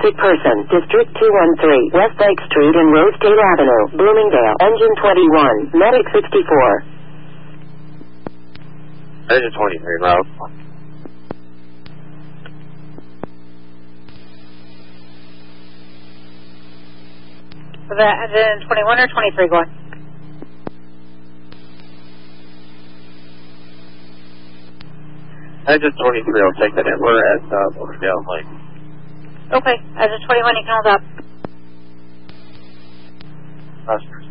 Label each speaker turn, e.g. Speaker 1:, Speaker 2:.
Speaker 1: Sick person. District 213. West Lake Street and Rosedale Avenue. Bloomingdale. Engine 21. Medic 64.
Speaker 2: Engine 23, route.
Speaker 3: For the engine 21 or 23 going?
Speaker 2: Engine 23 will take that in. We're at Bloomingdale Lake.
Speaker 3: Okay, engine 21, you can hold up.
Speaker 2: Customers.